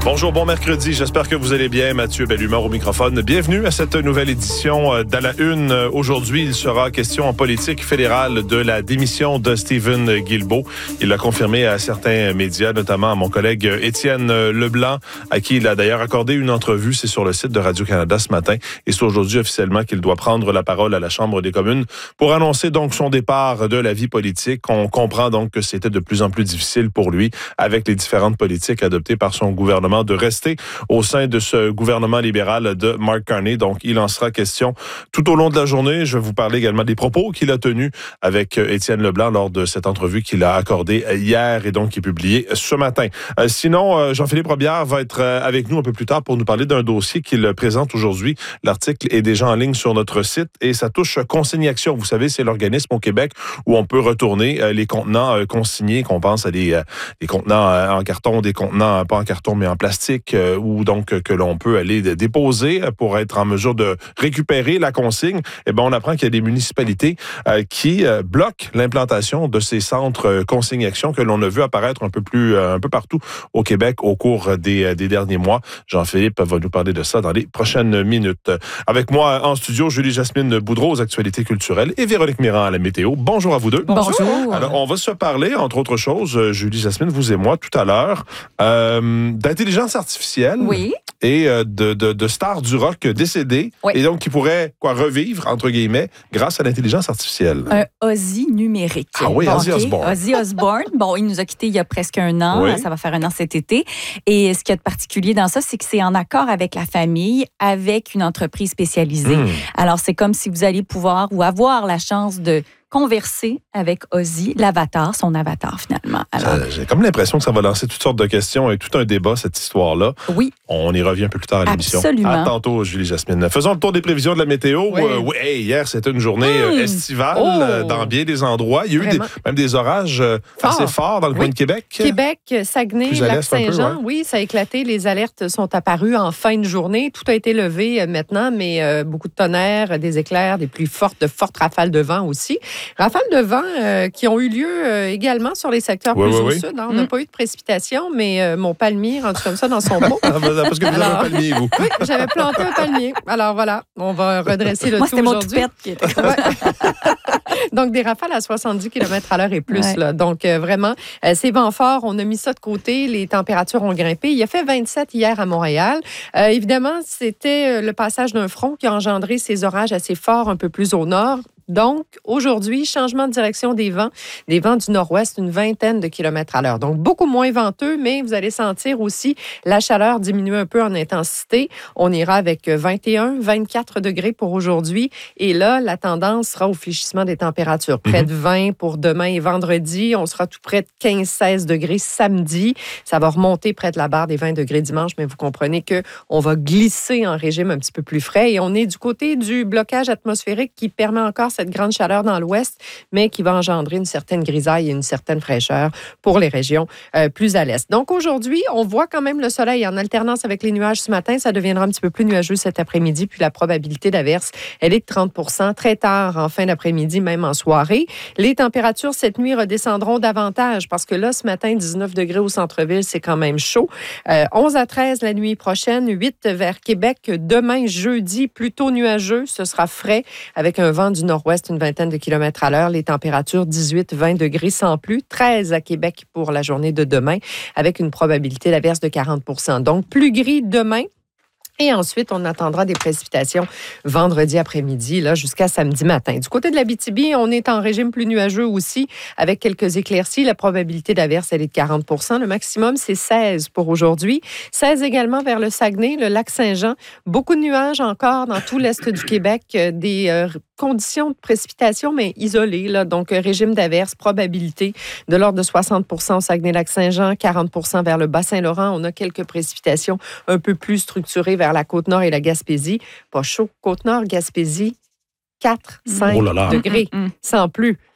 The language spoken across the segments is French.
Bonjour, bon mercredi. J'espère que vous allez bien. Mathieu Bellumeur au microphone. Bienvenue à cette nouvelle édition d'À la Une. Aujourd'hui, il sera question en politique fédérale de la démission de Stephen Guilbeault. Il l'a confirmé à certains médias, notamment à mon collègue Étienne Leblanc, à qui il a d'ailleurs accordé une entrevue. C'est sur le site de Radio-Canada ce matin. Et c'est aujourd'hui officiellement qu'il doit prendre la parole à la Chambre des communes pour annoncer donc son départ de la vie politique. On comprend donc que c'était de plus en plus difficile pour lui, avec les différentes politiques adoptées par son gouvernement, de rester au sein de ce gouvernement libéral de Mark Carney. Donc, il en sera question tout au long de la journée. Je vais vous parler également des propos qu'il a tenus avec Étienne Leblanc lors de cette entrevue qu'il a accordée hier et donc qui est publiée ce matin. Sinon, Jean-Philippe Robillard va être avec nous un peu plus tard pour nous parler d'un dossier qu'il présente aujourd'hui. L'article est déjà en ligne sur notre site et ça touche Consigne Action. Vous savez, c'est l'organisme au Québec où on peut retourner les contenants consignés, qu'on pense à des contenants en carton, des contenants pas en carton mais en plastique, ou donc que l'on peut aller déposer pour être en mesure de récupérer la consigne. Eh bien, on apprend qu'il y a des municipalités qui bloquent l'implantation de ces centres Consigne Action que l'on a vu apparaître un peu partout au Québec au cours des derniers mois. Jean-Philippe va nous parler de ça dans les prochaines minutes. Avec moi en studio, Julie-Jasmine Boudreau aux actualités culturelles et Véronique Mirand à la météo. Bonjour à vous deux. Bonjour. Alors, on va se parler, entre autres choses, Julie-Jasmine, vous et moi, tout à l'heure, d'intelligence artificielle. Oui. Et de stars du rock décédés, oui. Et donc qui pourraient revivre, entre guillemets, grâce à l'intelligence artificielle. Un Ozzy numérique. Ah oui, Ozzy Osbourne. Ozzy Osbourne. Bon, il nous a quittés il y a presque un an. Oui. Ça va faire un an cet été. Et ce qu'il y a de particulier dans ça, c'est que c'est en accord avec la famille, avec une entreprise spécialisée. Alors, c'est comme si vous allez pouvoir ou avoir la chance de converser avec Ozzy, l'avatar, son avatar finalement. Alors, j'ai comme l'impression que ça va lancer toutes sortes de questions et tout un débat, cette histoire-là. Oui. On y revient un peu plus tard à l'émission. Absolument. À tantôt, Julie-Jasmine. Faisons le tour des prévisions de la météo. Oui. Hier, c'était une journée estivale dans bien des endroits. Il y a eu même des orages assez forts dans le coin de Québec. Québec, Saguenay, Lac-Saint-Jean. Oui, ça a éclaté. Les alertes sont apparues en fin de journée. Tout a été levé maintenant, mais beaucoup de tonnerre, des éclairs, de fortes rafales de vent aussi. Rafales de vent qui ont eu lieu également sur les secteurs plus au sud. Hein. On n'a pas eu de précipitations, mais mon palmier rendu comme ça dans son pot. Parce que vous avez un palmier, vous. Oui, j'avais planté un palmier. Alors voilà, on va redresser le tout aujourd'hui. Moi, c'était mon toupette qui était Donc, des rafales à 70 km/h et plus. Là. Donc, vraiment, ces vents forts, on a mis ça de côté. Les températures ont grimpé. Il a fait 27 hier à Montréal. Évidemment, c'était le passage d'un front qui a engendré ces orages assez forts un peu plus au nord. Donc, aujourd'hui, changement de direction des vents du nord-ouest, une vingtaine de kilomètres à l'heure. Donc, beaucoup moins venteux, mais vous allez sentir aussi la chaleur diminuer un peu en intensité. On ira avec 21, 24 degrés pour aujourd'hui. Et là, la tendance sera au fléchissement des températures. Près de 20 pour demain et vendredi. On sera tout près de 15-16 degrés samedi. Ça va remonter près de la barre des 20 degrés dimanche, mais vous comprenez qu'on va glisser en régime un petit peu plus frais. Et on est du côté du blocage atmosphérique qui permet encore cette grande chaleur dans l'ouest, mais qui va engendrer une certaine grisaille et une certaine fraîcheur pour les régions plus à l'est. Donc aujourd'hui, on voit quand même le soleil en alternance avec les nuages ce matin. Ça deviendra un petit peu plus nuageux cet après-midi, puis la probabilité d'averse, elle est de 30 % très tard en fin d'après-midi, même en soirée. Les températures cette nuit redescendront davantage parce que là, ce matin, 19 degrés au centre-ville, c'est quand même chaud. 11 à 13 la nuit prochaine, 8 vers Québec. Demain, jeudi, plutôt nuageux. Ce sera frais avec un vent du nord-ouest, une vingtaine de kilomètres à l'heure. Les températures 18-20 degrés sans plus. 13 à Québec pour la journée de demain avec une probabilité d'averse de 40 %. Donc, plus gris demain. Et ensuite, on attendra des précipitations vendredi après-midi, là, jusqu'à samedi matin. Du côté de l'Abitibi, on est en régime plus nuageux aussi, avec quelques éclaircies. La probabilité d'averse, elle est de 40 %. Le maximum, c'est 16 pour aujourd'hui. 16 également vers le Saguenay, le Lac-Saint-Jean. Beaucoup de nuages encore dans tout l'est du Québec. Des conditions de précipitation, mais isolées, là. Donc, régime d'averse, probabilité de l'ordre de 60 % au Saguenay-Lac-Saint-Jean, 40 % vers le Bas-Saint-Laurent. On a quelques précipitations un peu plus structurées vers la Côte-Nord et la Gaspésie. Pas chaud. Côte-Nord, Gaspésie, 4, 5 degrés, sans plus.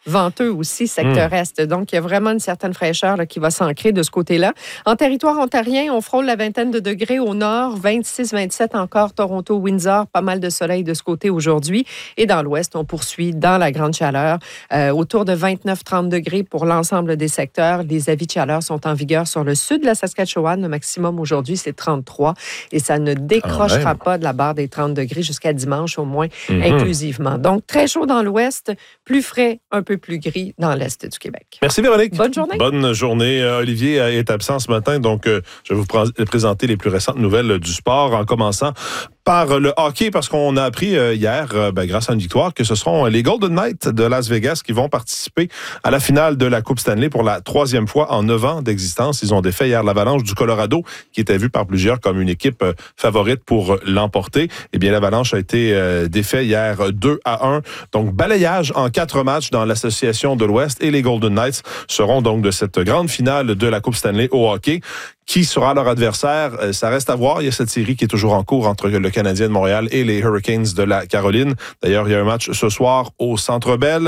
venteux aussi, secteur Est. Donc, il y a vraiment une certaine fraîcheur là, qui va s'ancrer de ce côté-là. En territoire ontarien, on frôle la vingtaine de degrés au nord, 26-27 encore Toronto, Windsor, pas mal de soleil de ce côté aujourd'hui. Et dans l'ouest, on poursuit dans la grande chaleur, autour de 29-30 degrés pour l'ensemble des secteurs. Les avis de chaleur sont en vigueur sur le sud de la Saskatchewan. Le maximum aujourd'hui, c'est 33 et ça ne décrochera pas de la barre des 30 degrés jusqu'à dimanche au moins, inclusivement. Donc, très chaud dans l'ouest, plus frais, un peu plus gris dans l'est du Québec. Merci Véronique. Bonne journée. Bonne journée. Olivier est absent ce matin, donc je vais vous présenter les plus récentes nouvelles du sport en commençant par le hockey, parce qu'on a appris hier, grâce à une victoire, que ce seront les Golden Knights de Las Vegas qui vont participer à la finale de la Coupe Stanley pour la 3e fois en 9 ans d'existence. Ils ont défait hier l'Avalanche du Colorado, qui était vue par plusieurs comme une équipe favorite pour l'emporter. Eh bien, l'Avalanche a été défait hier 2-1. Donc, balayage en 4 matchs dans l'Association de l'Ouest, et les Golden Knights seront donc de cette grande finale de la Coupe Stanley au hockey. Qui sera leur adversaire? Ça reste à voir. Il y a cette série qui est toujours en cours entre le Canadien de Montréal et les Hurricanes de la Caroline. D'ailleurs, il y a un match ce soir au Centre Bell.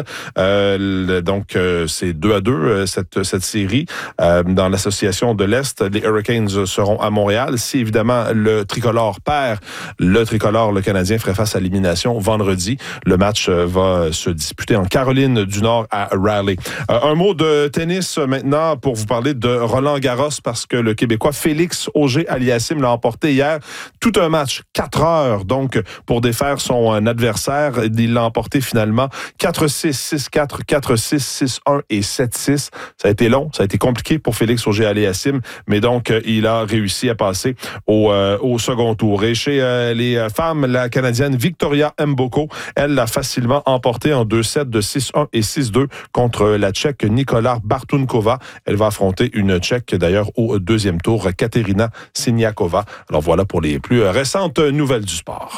Donc, c'est 2-2, cette série. Dans l'Association de l'Est, les Hurricanes seront à Montréal. Si, évidemment, le tricolore perd, le Canadien, ferait face à l'élimination vendredi. Le match va se disputer en Caroline du Nord à Raleigh. Un mot de tennis maintenant pour vous parler de Roland Garros, parce que le Québécois Félix Auger-Aliassime l'a emporté hier. Tout un match, 4 heures, donc, pour défaire son adversaire. Il l'a emporté finalement 4-6, 6-4, 4-6, 6-1 et 7-6. Ça a été long, ça a été compliqué pour Félix Auger-Aliassime, mais donc, il a réussi à passer au second tour. Et chez les femmes, la Canadienne Victoria Mboko, elle l'a facilement emporté en 2 sets de 6-1 et 6-2 contre la Tchèque Nikola Bartunkova. Elle va affronter une Tchèque, d'ailleurs, au 2e tour, Katerina Siniakova. Alors voilà pour les plus récentes nouvelles du sport.